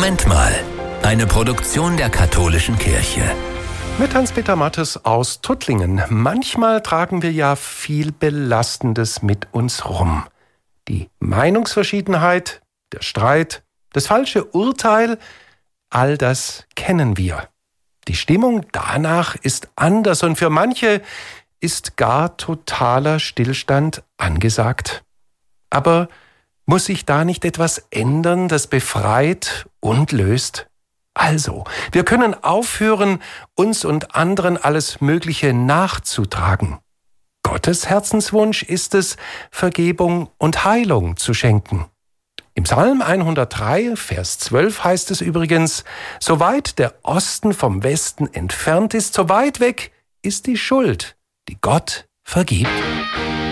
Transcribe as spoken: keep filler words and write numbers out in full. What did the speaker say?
Moment mal. Eine Produktion der Katholischen Kirche. Mit Hans-Peter Mattes aus Tuttlingen. Manchmal tragen wir ja viel Belastendes mit uns rum. Die Meinungsverschiedenheit, der Streit, das falsche Urteil, all das kennen wir. Die Stimmung danach ist anders und für manche ist gar totaler Stillstand angesagt. Aber muss sich da nicht etwas ändern, das befreit und löst? Also, wir können aufhören, uns und anderen alles Mögliche nachzutragen. Gottes Herzenswunsch ist es, Vergebung und Heilung zu schenken. Im Psalm hundertdrei, Vers zwölf heißt es übrigens: So weit der Osten vom Westen entfernt ist, so weit weg ist die Schuld, die Gott vergibt.